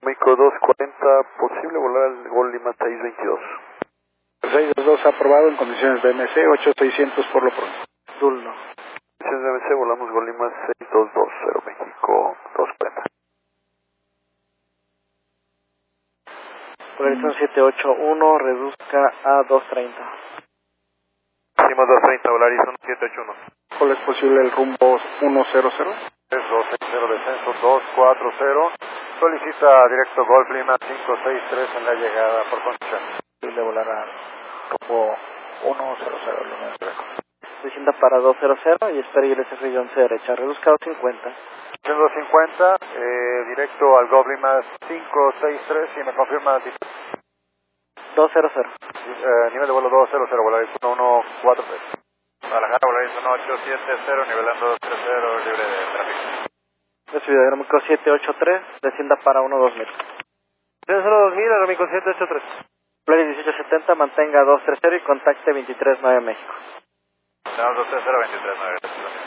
México 240, posible volar al Gol Lima 622. 622 aprobado en condiciones de MC, 8600 por lo pronto. Dulno. Condiciones de MC, volamos Gol Lima 6220, México 240. Polarizón 781, reduzca a 230. Hicimos 230, Volarizón 781. ¿Cuál es posible el rumbo 100? 260, descenso 240. Solicita directo Golf Lima 563 en la llegada por condición. Posible volar al rumbo 100, Luna de Greco. Descienda para 200 y espera ILSF-11 derecha, reduzca a 250. 250, directo al Golf Lima 563, si me confirma altitud. 200. Nivel de vuelo 200, Volarizón 143. Guadalajara, Volarizón 870, nivelando 230, libre de tráfico. Recibido aeroméxico 783, descienda para 12000. 2000, aeroméxico 783. Polaris 1870, mantenga 230 y contacte 239 México. Tenemos 230, 239.